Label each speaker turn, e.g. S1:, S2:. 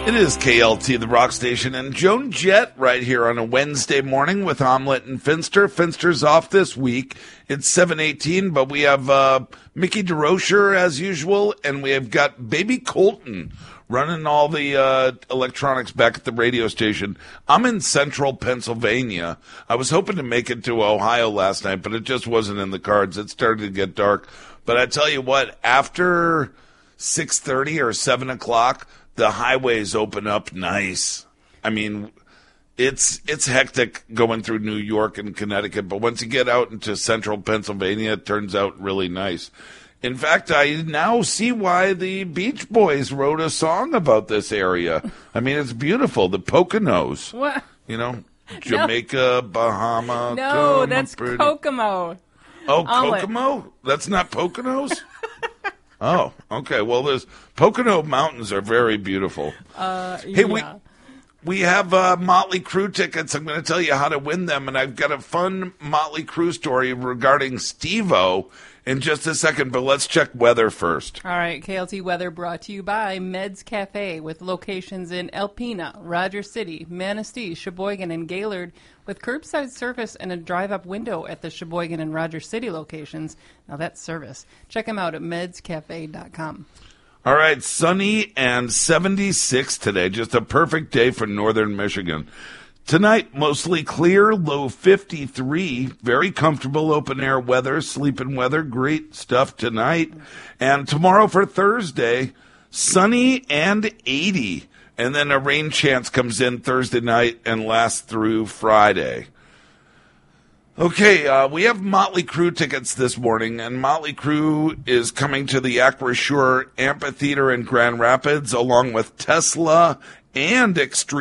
S1: It is KLT, the rock station, and Joan Jett right here on a Wednesday morning with Omelette and Finster. Finster's off this week. It's 7:18, but we have Mickey DeRocher as usual, and we have got Baby Colton running all the electronics back at the radio station. I'm in central Pennsylvania. I was hoping to make it to Ohio last night, but it just wasn't in the cards. It started to get dark. But I tell you what, after 6:30 or 7 o'clock, the highways open up nice. I mean, it's hectic going through New York and Connecticut, but once you get out into central Pennsylvania, it turns out really nice. In fact, I now see why the Beach Boys wrote a song about this area. I mean, it's beautiful. The Poconos.
S2: What?
S1: You know, Jamaica, Bahama.
S2: No, that's Kokomo.
S1: Oh, Kokomo? That's not Poconos? Oh, okay. Well, those Pocono Mountains are very beautiful. Hey,
S2: yeah.
S1: we have Motley Crue tickets. I'm going to tell you how to win them, and I've got a fun Motley Crue story regarding Steve-O in just a second, but let's check weather first.
S2: All right, KLT weather brought to you by Meds Cafe with locations in Alpena, Rogers City, Manistee, Sheboygan, and Gaylord with curbside service and a drive-up window at the Sheboygan and Rogers City locations. Now that's service. Check them out at medscafe.com.
S1: All right, sunny and 76 today. Just a perfect day for northern Michigan. Tonight, mostly clear, low 53. Very comfortable open-air weather, sleeping weather. Great stuff tonight. And tomorrow for Thursday, sunny and 80. And then a rain chance comes in Thursday night and lasts through Friday. Okay, we have Motley Crue tickets this morning, and Motley Crue is coming to the Acrisure Amphitheater in Grand Rapids, along with Tesla and Extreme.